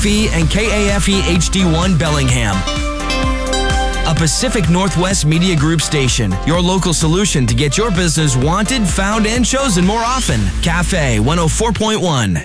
and KAFE HD1 Bellingham. A Pacific Northwest Media Group station. Your local solution to get your business wanted, found, and chosen more often. Cafe 104.1.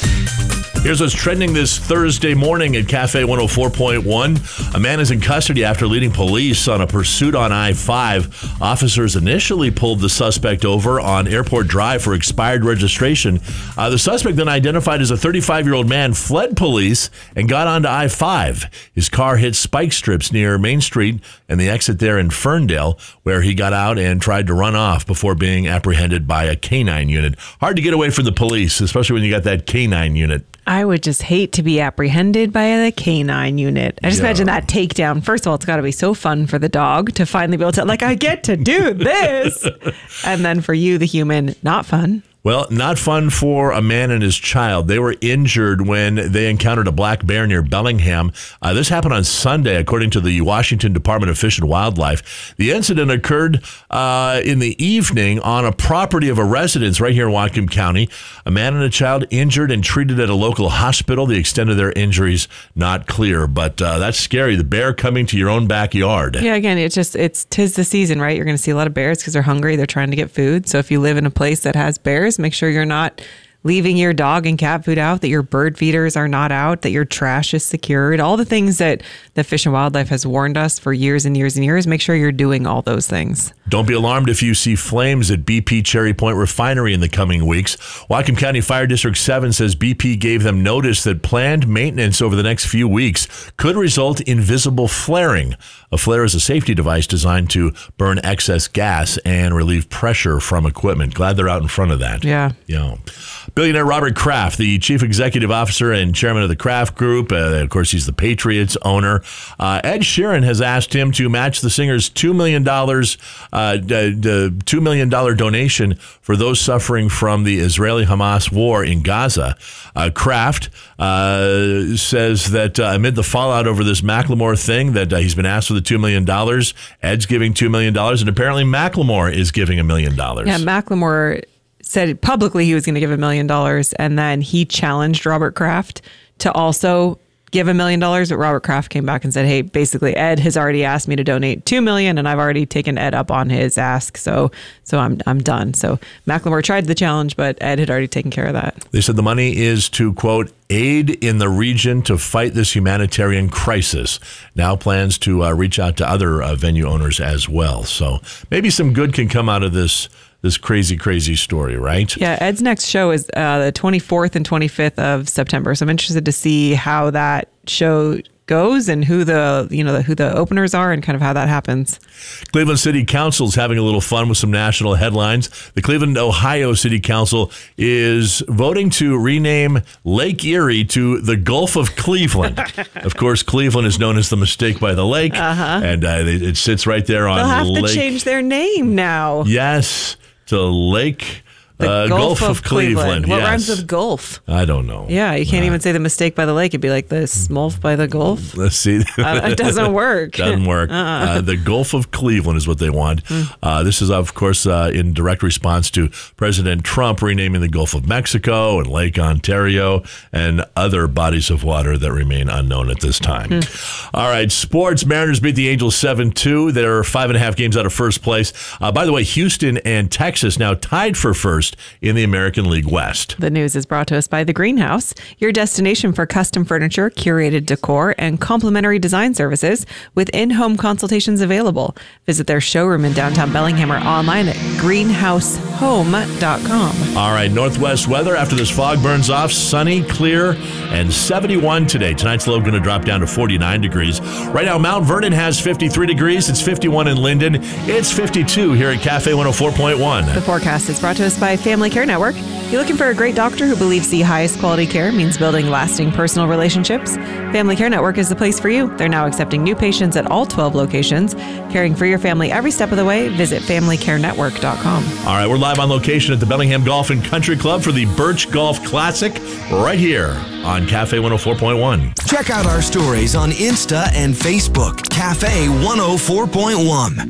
Here's what's trending this Thursday morning at Cafe 104.1. A man is in custody after leading police on a pursuit on I-5. Officers initially pulled the suspect over on Airport Drive for expired registration. The suspect, then identified as a 35-year-old man, fled police and got onto I-5. His car hit spike strips near Main Street and the exit there in Ferndale, where he got out and tried to run off before being apprehended by a K-9 unit. Hard to get away from the police, especially when you got that K-9 unit. I would just hate to be apprehended by a K-9 unit. I just imagine that takedown. First of all, it's got to be so fun for the dog to finally be able to, I get to do this. And then for you, the human, not fun. Well, not fun for a man and his child. They were injured when they encountered a black bear near Bellingham. This happened on Sunday, according to the Washington Department of Fish and Wildlife. The incident occurred in the evening on a property of a residence right here in Whatcom County. A man and a child injured and treated at a local hospital. The extent of their injuries not clear, but that's scary. The bear coming to your own backyard. Yeah, again, tis the season, right? You're going to see a lot of bears because they're hungry. They're trying to get food. So if you live in a place that has bears, make sure you're not leaving your dog and cat food out, that your bird feeders are not out, that your trash is secured. All the things that the Fish and Wildlife has warned us for years and years and years. Make sure you're doing all those things. Don't be alarmed if you see flames at BP Cherry Point Refinery in the coming weeks. Whatcom County Fire District 7 says BP gave them notice that planned maintenance over the next few weeks could result in visible flaring. A flare is a safety device designed to burn excess gas and relieve pressure from equipment. Glad they're out in front of that. Yeah. Billionaire Robert Kraft, the chief executive officer and chairman of the Kraft Group. Of course, he's the Patriots owner. Ed Sheeran has asked him to match the singer's $2 million donation for those suffering from the Israeli-Hamas war in Gaza. Kraft says that amid the fallout over this Macklemore thing, that he's been asked for the $2 million. Ed's giving $2 million, and apparently Macklemore is giving $1 million. Yeah, Macklemore said publicly he was going to give $1 million, and then he challenged Robert Kraft to also give $1 million. But Robert Kraft came back and said, hey, basically Ed has already asked me to donate $2 million, and I've already taken Ed up on his ask, so I'm done. So Macklemore tried the challenge, but Ed had already taken care of that. They said the money is to, quote, aid in the region to fight this humanitarian crisis. Now plans to reach out to other venue owners as well. So maybe some good can come out of this crazy, crazy story, right? Yeah, Ed's next show is the 24th and 25th of September. So I'm interested to see how that show goes and who the openers are and kind of how that happens. Cleveland City Council is having a little fun with some national headlines. The Cleveland, Ohio City Council is voting to rename Lake Erie to the Gulf of Cleveland. Of course, Cleveland is known as the Mistake by the Lake, and it sits right there on They'll have Lake. to change their name now. Yes, to Lake Gulf of Cleveland. What yes. rhymes with Gulf? I don't know. Yeah, you can't even say the Mistake by the Lake. It'd be like the Smolf by the Gulf. Let's see. It doesn't work. Doesn't work. The Gulf of Cleveland is what they want. This is, of course, in direct response to President Trump renaming the Gulf of Mexico and Lake Ontario and other bodies of water that remain unknown at this time. All right, sports. Mariners beat the Angels 7-2. They're 5.5 games out of first place. By the way, Houston and Texas now tied for first in the American League West. The news is brought to us by The Greenhouse, your destination for custom furniture, curated decor, and complimentary design services with in-home consultations available. Visit their showroom in downtown Bellingham or online at greenhousehome.com. All right, Northwest weather after this fog burns off. Sunny, clear, and 71 today. Tonight's low going to drop down to 49 degrees. Right now, Mount Vernon has 53 degrees. It's 51 in Linden. It's 52 here at Cafe 104.1. The forecast is brought to us by Family Care Network. You're looking for a great doctor who believes the highest quality care means building lasting personal relationships? Family Care Network is the place for you. They're now accepting new patients at all 12 locations. Caring for your family every step of the way, visit FamilyCareNetwork.com. All right, we're live on location at the Bellingham Golf and Country Club for the Birch Golf Classic right here on Cafe 104.1. Check out our stories on Insta and Facebook. Cafe 104.1.